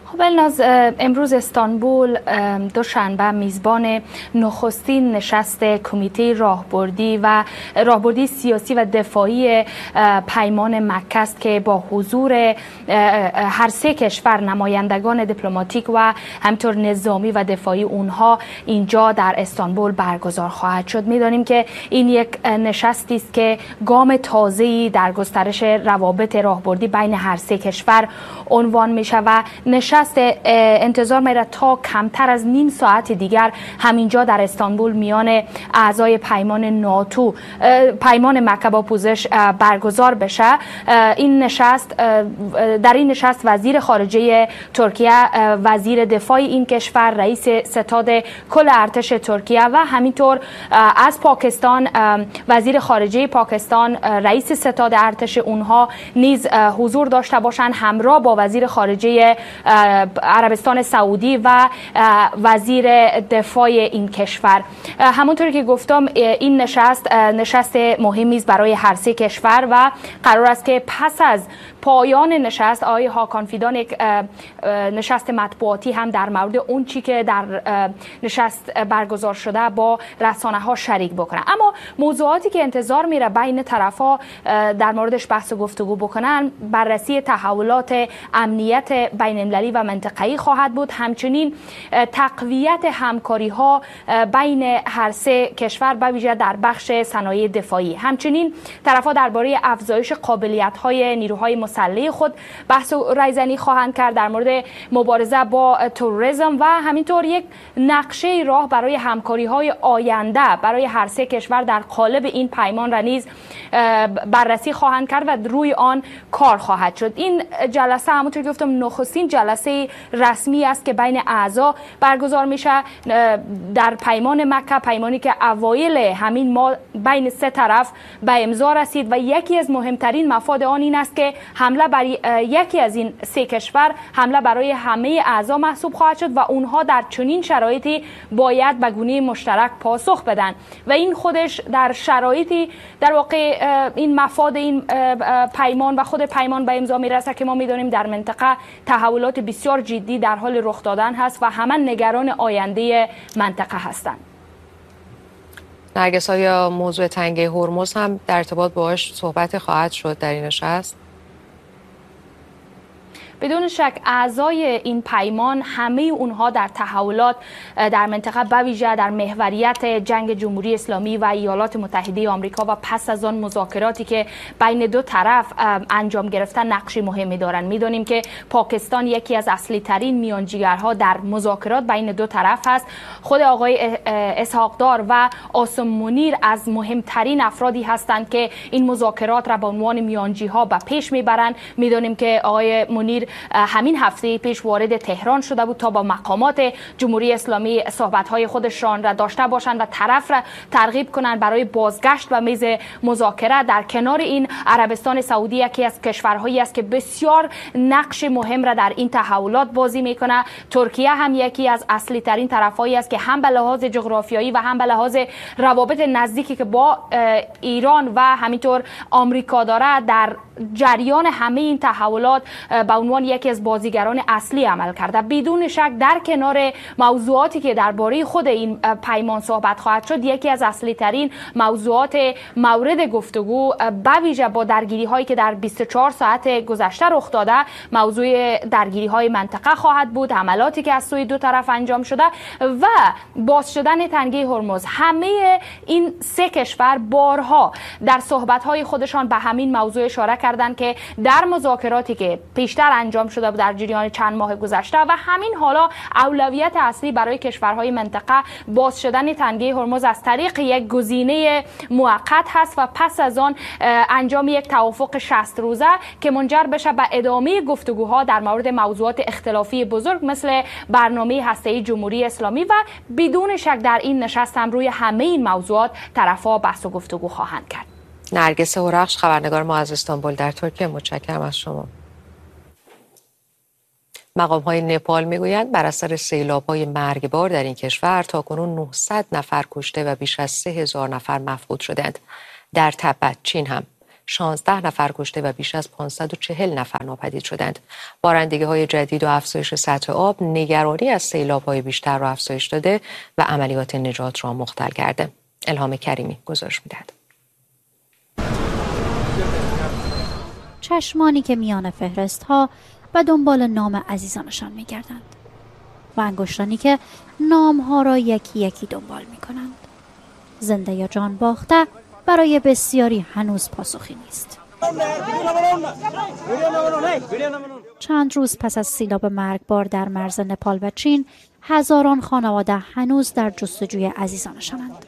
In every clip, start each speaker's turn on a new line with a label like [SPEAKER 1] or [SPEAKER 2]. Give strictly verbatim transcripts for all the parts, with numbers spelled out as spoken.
[SPEAKER 1] خب الناز، امروز استانبول دوشنبه میزبان نخستین نشست کمیته راهبردی و راهبردی سیاسی و دفاعی پیمان مکه است که با حضور هر سه کشور، نمایندگان دیپلماتیک و همینطور نظامی و دفاعی اونها اینجا در استانبول برگزار خواهد شد. میدانیم که این یک نشستی است که گام تازه‌ای در گسترش روابط راهبردی بین هر سه کشور عنوان میشه و نشست انتظار میره تا کمتر از نیم ساعت دیگر همینجا در استانبول میان اعضای پیمان ناتو، پیمان مکه با پوزش برگزار بشه. این نشست در این نشست وزیر خارجه ترکیه، وزیر دفاع این کشور، رئیس ستاد کل ارتش ترکیه و همینطور از پاکستان وزیر خارجه پاکستان، رئیس ستاد ارتش اونها نیز حضور داشته باشند، همراه با وزیر خارجه عربستان سعودی و وزیر دفاع این کشور. همونطوری که گفتم این نشست نشست مهمی است برای هر سه کشور و قرار است که پس از پایان نشست آقای هاکان فیدان یک نشست مطبوعاتی هم در مورد اون چی که در نشست برگزار شده با رسانه ها شریک بکنن. اما موضوعاتی که انتظار میره بین طرف ها در موردش بحث و گفتگو بکنن، بررسی تحولات امنیت بین المللی و منطقه‌ای خواهد بود، همچنین تقویت همکاری ها بین هر سه کشور به ویژه در بخش صنایع دفاعی. همچنین طرف ها درباره افزایش قابلیت های نیروهای مسلح خود بحث و رایزنی خواهند کرد، در مورد مبارزه با تروریسم و همینطور یک نقشه راه برای همکاری های آینده برای هر سه کشور در قالب این پیمان را نیز بررسی خواهند کرد و روی آن کار خواهد شد. این جلسه همونطور که گفتم نخستین جلسه رسمی است که بین اعضا برگزار میشه در پیمان مکه، پیمانی که اوایل همین ماه بین سه طرف به امضا رسید و یکی از مهمترین مفاد آن این است که حمله بر یکی از این سه کشور حمله برای همه اعضا محسوب خواهد شد و اونها در چنین شرایطی باید به گونه مشترک پاسخ بدن و این خودش در شرایطی در واقع این مفاد این پیمان و خود پیمان به امضا میرسه که ما میدونیم در منطقه تحولات بسیار جدی در حال رخ دادن هست و همه نگران آینده منطقه هستند.
[SPEAKER 2] نرگس، آیا موضوع تنگه هرمز هم در ارتباط باهاش صحبت خواهد شد در این نشست؟
[SPEAKER 1] بدون شک اعضای این پیمان همه اونها در تحولات در منطقه به ویژه در محوریت جنگ جمهوری اسلامی و ایالات متحده آمریکا و پس از آن مذاکراتی که بین دو طرف انجام گرفتن نقشی مهمی دارند. میدونیم که پاکستان یکی از اصلی ترین میانجیگرها در مذاکرات بین دو طرف هست. خود آقای اسحاق دار و عاصم منیر از مهمترین افرادی هستند که این مذاکرات را به عنوان میانجیها به پیش میبرند. میدونیم که آقای منیر همین هفته پیش وارد تهران شده بود تا با مقامات جمهوری اسلامی صحبت‌های خودشان را داشته باشند و طرف را ترغیب کنند برای بازگشت به میز مذاکره. در کنار این عربستان سعودی یکی از کشورهایی است که بسیار نقش مهم را در این تحولات بازی میکنه. ترکیه هم یکی از اصلی ترین طرفایی است که هم به لحاظ جغرافیایی و هم به لحاظ روابط نزدیکی که با ایران و همینطور آمریکا داره در جریان همه این تحولات به عنوان یکی از بازیگران اصلی عمل کرده. بدون شک در کنار موضوعاتی که درباره خود این پیمان صحبت خواهد شد، یکی از اصلی ترین موضوعات مورد گفتگو به ویژه با درگیری هایی که در بیست و چهار ساعت گذشته رخ داده موضوع درگیری های منطقه خواهد بود، حملاتی که از سوی دو طرف انجام شده و باز شدن تنگه هرمز. همه این سه کشور بارها در صحبت های خودشان به همین موضوع اشاره کردند که در مذاکراتی که پیشتر انجام شده بود در جریان چند ماه گذشته و همین حالا اولویت اصلی برای کشورهای منطقه باز شدن تنگه هرمز از طریق یک گزینه موقت هست و پس از آن انجام یک توافق شصت روزه که منجر بشه به ادامه گفتگوها در مورد موضوعات اختلافی بزرگ مثل برنامه هسته‌ای جمهوری اسلامی و بدون شک در این نشست هم روی همه این موضوعات طرف‌ها بحث و گفتگو خواهند کرد.
[SPEAKER 2] نرگس هورخش، خبرنگار ما از استانبول در ترکیه، متشکرم از شما. مقام‌های نپال میگویند بر اثر سیلاب‌های مرگبار در این کشور تاکنون نهصد نفر کشته و بیش از سه هزار نفر مفقود شدند. در تبت چین هم شانزده نفر کشته و بیش از پانصد و چهل نفر ناپدید شدند. بارندگی‌های جدید و افزایش سطح آب نگرانی از سیلاب‌های بیشتر را افزایش داده و عملیات نجات را مختل کرده. الهام کریمی گزارش می‌دهد.
[SPEAKER 3] چشمانی که میان فهرست‌ها و دنبال نام عزیزانشان می‌گردند و انگشتانی که نام‌ها را یکی یکی دنبال می‌کنند. زنده یا جان باخته برای بسیاری هنوز پاسخی نیست. چند روز پس از سیلاب مرگبار در مرز نپال و چین، هزاران خانواده هنوز در جستجوی عزیزانشانند.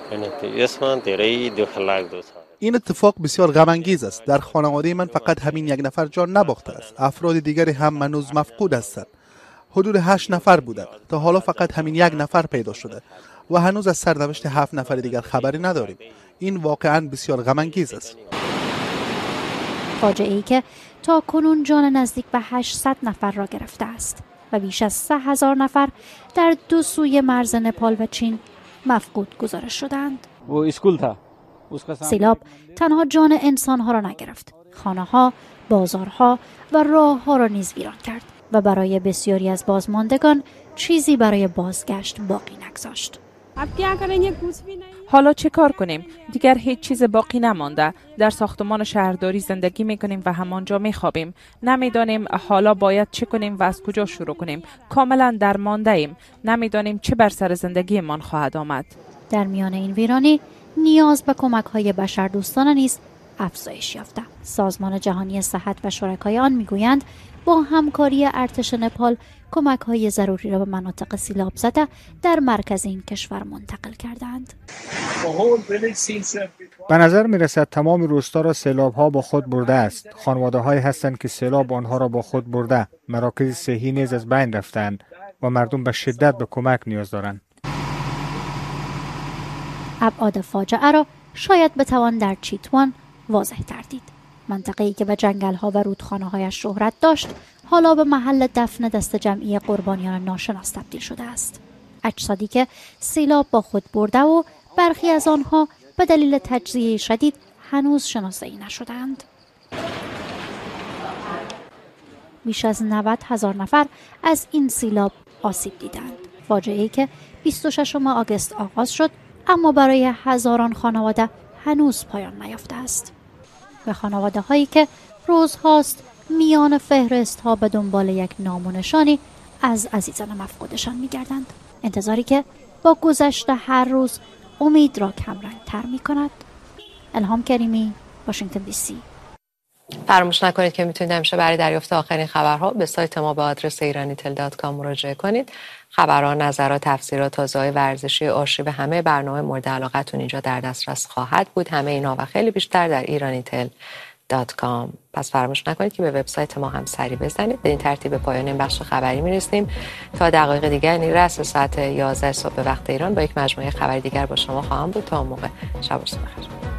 [SPEAKER 4] این اتفاق بسیار غم انگیز است. در خانواده من فقط همین یک نفر جان نباخته است. افراد دیگری هم هنوز مفقود هستند. حدود هشت نفر بودند. تا حالا فقط همین یک نفر پیدا شده و هنوز از سرنوشت هفت نفر دیگر خبری نداریم. این واقعاً بسیار غم انگیز است.
[SPEAKER 3] فاجعه ای که تا کنون جان نزدیک به هشتصد نفر را گرفته است و بیش از سه هزار نفر در دو سوی مرز نپال و چین مفقود گزارش شدند. سیلاب تنها جان انسانها را نگرفت، خانه‌ها، بازارها و راه‌ها را نیز ویران کرد و برای بسیاری از بازماندگان چیزی برای بازگشت باقی نگذاشت.
[SPEAKER 5] حالا چه کار کنیم؟ دیگر هیچ چیز باقی نمانده. در ساختمان شهرداری زندگی میکنیم و همانجا میخوابیم. نمیدانیم حالا باید چه کنیم و از کجا شروع کنیم. کاملا درمانده ایم. نمیدانیم چه بر سر زندگیمان خواهد آمد.
[SPEAKER 3] در میان این ویرانی نیاز به کمک‌های بشردوستانه نیز افزایش یافته. سازمان جهانی صحت و شرکای آن میگویند با همکاری ارتش نپال کمک‌های ضروری را به مناطق سیلاب زده در مرکز این کشور منتقل کردند.
[SPEAKER 6] به نظر می‌رسد تمام روستا را سیلاب‌ها با خود برده است. خانواده‌هایی هستند که سیلاب آنها را با خود برده. مراکز صحی نیز از بین رفتند و مردم به شدت به کمک نیاز دارند.
[SPEAKER 3] ابعاد فاجعه را شاید بتوان در چیتوان واضح تر دید. منطقه‌ای که به جنگل‌ها و رودخانه‌هایش شهرت داشت، حالا به محل دفن دست جمعی قربانیان ناشناس تبدیل شده است. اجسادی که سیلاب با خود برده و برخی از آنها به دلیل تجزیه شدید هنوز شناسایی نشدند. بیش از نود هزار نفر از این سیلاب آسیب دیدند. فاجعه‌ای که بیست و ششم آگوست آغاز شد، اما برای هزاران خانواده هنوز پایان نیافته است. به خانواده هایی که روزهاست میان فهرست ها به دنبال یک نام و نشانی از عزیزان مفقودشان میگردند. انتظاری که با گذشت هر روز امید را کمرنگ تر می کند. الهام کریمی، واشنگتن دی سی.
[SPEAKER 2] فراموش نکنید که میتونید همیشه برای دریافت آخرین خبرها به سایت ما به آدرس ایرانی تل دات کام مراجعه کنید. خبرها، نظرات، تفسیرات، تازه‌های ورزشی، آرشیو همه برنامه مورد علاقتون اینجا در دسترس خواهد بود. همه اینا و خیلی بیشتر در ایرانی تل دات کام. پس فراموش نکنید که به وبسایت ما هم سری بزنید. به این ترتیب پایان این بخش خبری میرسیم. تا دقایق دیگر، یعنی رأس ساعت یازده صبح به وقت ایران، با یک مجموعه خبری دیگر با شما خواهم بود. تا اون موقع شب و روز بخیر.